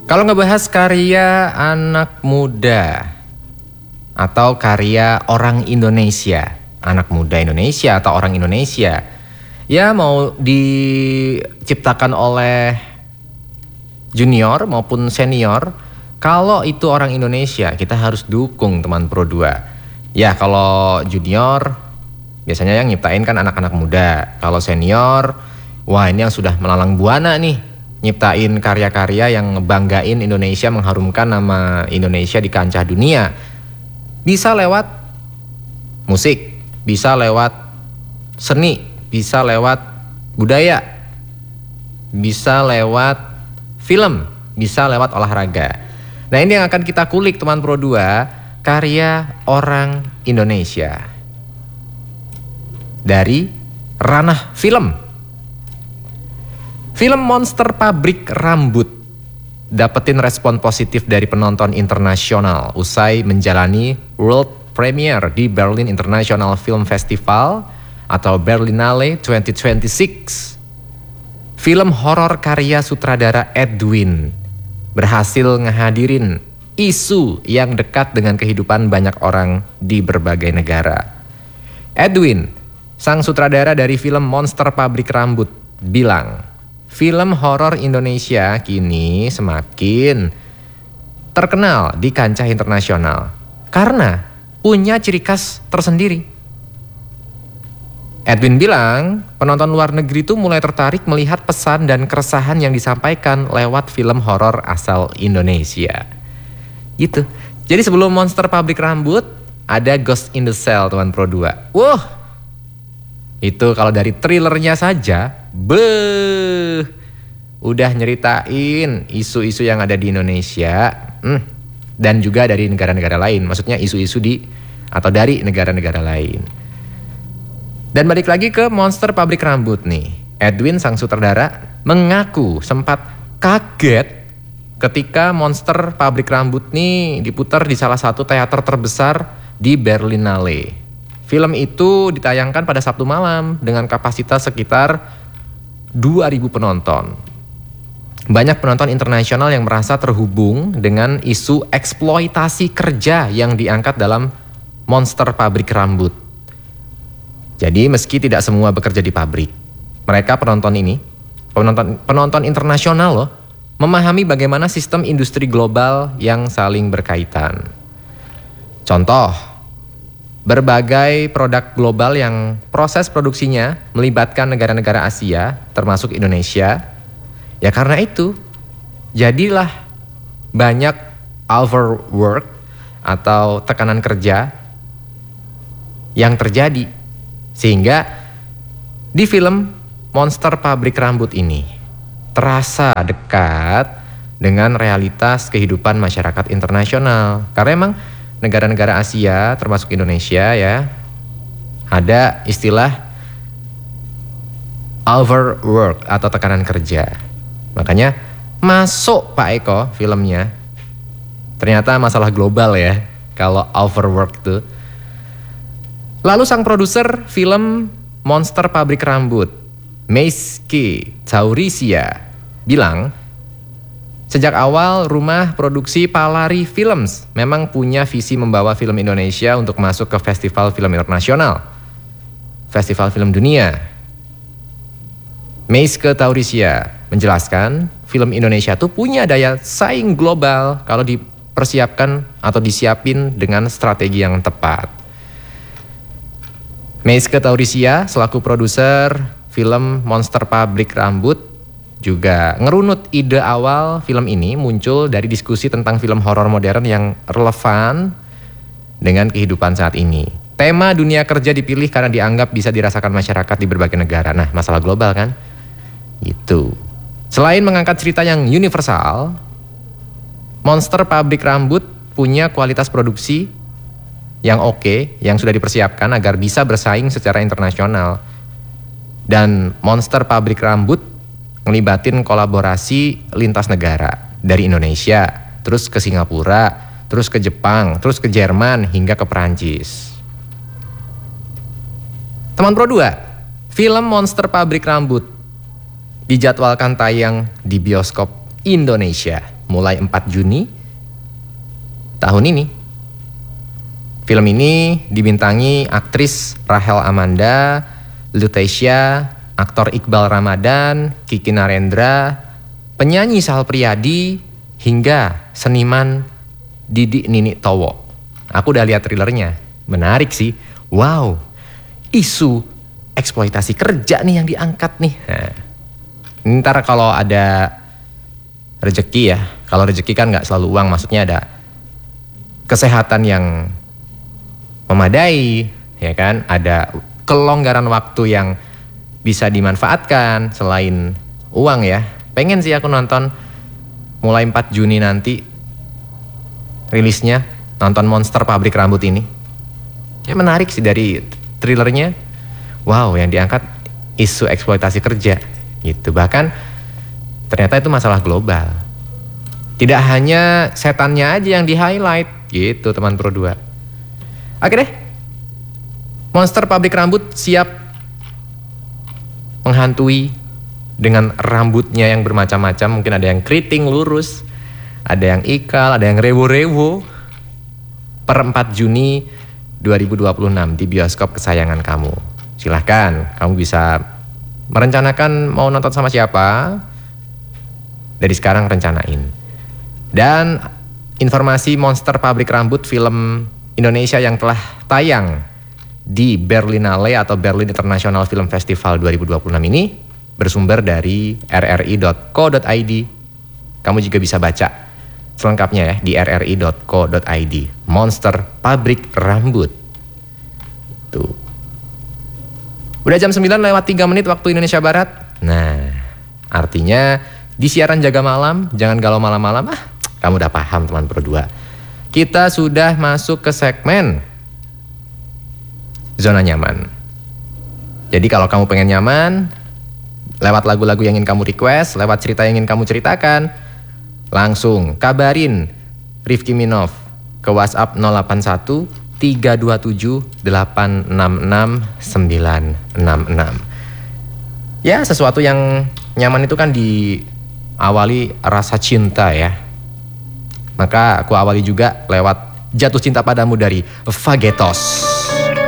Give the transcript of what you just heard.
Kalau ngebahas karya anak muda atau karya orang Indonesia, anak muda Indonesia atau orang Indonesia, ya mau diciptakan oleh junior maupun senior, kalau itu orang Indonesia kita harus dukung teman Pro 2. Ya kalau junior biasanya yang nyiptain kan anak-anak muda. Kalau senior, wah ini yang sudah melalang buana nih, nyiptain karya-karya yang ngebanggain Indonesia, mengharumkan nama Indonesia di kancah dunia. Bisa lewat musik, bisa lewat seni, bisa lewat budaya, bisa lewat film, bisa lewat olahraga. Nah ini yang akan kita kulik teman Pro 2, karya orang Indonesia dari ranah film. Film Monster Pabrik Rambut dapetin respon positif dari penonton internasional usai menjalani world premiere di Berlin International Film Festival atau Berlinale 2026. Film horor karya sutradara Edwin berhasil ngehadirin isu yang dekat dengan kehidupan banyak orang di berbagai negara. Edwin, sang sutradara dari film Monster Pabrik Rambut, bilang, film horor Indonesia kini semakin terkenal di kancah internasional karena punya ciri khas tersendiri. Edwin bilang, penonton luar negeri tuh mulai tertarik melihat pesan dan keresahan yang disampaikan lewat film horor asal Indonesia. Gitu. Jadi sebelum Monster Pabrik Rambut, ada Ghost in the Shell teman Pro 2. Wah, itu kalau dari thrillernya saja, udah nyeritain isu-isu yang ada di Indonesia, dan juga dari negara-negara lain. Maksudnya isu-isu dari negara-negara lain. Dan balik lagi ke Monster Pabrik Rambut nih. Edwin sang sutradara mengaku sempat kaget ketika Monster Pabrik Rambut nih diputar di salah satu teater terbesar di Berlinale. Film itu ditayangkan pada Sabtu malam dengan kapasitas sekitar 2.000 penonton. Banyak penonton internasional yang merasa terhubung dengan isu eksploitasi kerja yang diangkat dalam Monster Pabrik Rambut. Jadi meski tidak semua bekerja di pabrik, mereka penonton internasional loh, memahami bagaimana sistem industri global yang saling berkaitan. Contoh, berbagai produk global yang proses produksinya melibatkan negara-negara Asia, termasuk Indonesia. Ya karena itu, jadilah banyak overwork atau tekanan kerja yang terjadi. Sehingga di film Monster Pabrik Rambut ini terasa dekat dengan realitas kehidupan masyarakat internasional. Karena emang negara-negara Asia termasuk Indonesia ya, ada istilah overwork atau tekanan kerja. Makanya masuk Pak Eko filmnya. Ternyata masalah global ya kalau overwork tuh. Lalu sang produser film Monster Pabrik Rambut, Meisky Taurisia, bilang, sejak awal rumah produksi Palari Films memang punya visi membawa film Indonesia untuk masuk ke festival film internasional, festival film dunia. Meisky Taurisia menjelaskan, film Indonesia tuh punya daya saing global kalau dipersiapkan atau disiapin dengan strategi yang tepat. Meisky Taurisia selaku produser film Monster Pabrik Rambut juga ngerunut ide awal film ini muncul dari diskusi tentang film horor modern yang relevan dengan kehidupan saat ini. Tema dunia kerja dipilih karena dianggap bisa dirasakan masyarakat di berbagai negara. Nah, masalah global kan? Gitu. Selain mengangkat cerita yang universal, Monster Pabrik Rambut punya kualitas produksi yang oke, yang sudah dipersiapkan agar bisa bersaing secara internasional. Dan Monster Pabrik Rambut ngelibatin kolaborasi lintas negara dari Indonesia, terus ke Singapura, terus ke Jepang, terus ke Jerman hingga ke Perancis. Teman Pro 2, film Monster Pabrik Rambut dijadwalkan tayang di bioskop Indonesia mulai 4 Juni tahun ini. Film ini dibintangi aktris Rachel Amanda, Lutetia, aktor Iqbal Ramadan, Kiki Narendra, penyanyi Sal Priadi, hingga seniman Didi Nini Towo. Aku udah lihat trailernya, menarik sih. Wow, isu eksploitasi kerja nih yang diangkat nih. Nah, ntar kalau ada rezeki ya, kalau rezeki kan nggak selalu uang, maksudnya ada kesehatan yang memadai, ya kan? Ada kelonggaran waktu yang bisa dimanfaatkan selain uang ya. Pengen sih aku nonton mulai 4 Juni nanti rilisnya, nonton Monster Pabrik Rambut ini. Ya menarik sih dari trailernya. Wow, yang diangkat isu eksploitasi kerja gitu. Bahkan ternyata itu masalah global. Tidak hanya setannya aja yang di-highlight gitu teman Pro 2. Oke deh. Monster Pabrik Rambut siap menghantui dengan rambutnya yang bermacam-macam. Mungkin ada yang keriting lurus, ada yang ikal, ada yang rewo-rewo. Per 4 Juni 2026 di bioskop kesayangan kamu. Silahkan, kamu bisa merencanakan mau nonton sama siapa. Dari sekarang rencanain. Dan informasi Monster Pabrik Rambut, film Indonesia yang telah tayang di Berlinale atau Berlin International Film Festival 2026 ini bersumber dari rri.co.id. Kamu juga bisa baca selengkapnya ya di rri.co.id. Monster Pabrik Rambut. Tuh. Udah jam 9:03 waktu Indonesia Barat. Nah, artinya di siaran Jaga Malam, jangan galau malam-malam. Kamu udah paham teman Pro 2. Kita sudah masuk ke segmen Zona Nyaman. Jadi kalau kamu pengen nyaman, lewat lagu-lagu yang ingin kamu request, lewat cerita yang ingin kamu ceritakan, langsung kabarin Rifki Minov ke WhatsApp 081 327 866 966. Ya, sesuatu yang nyaman itu kan diawali rasa cinta ya. Maka aku awali juga lewat Jatuh Cinta Padamu dari Fagetos.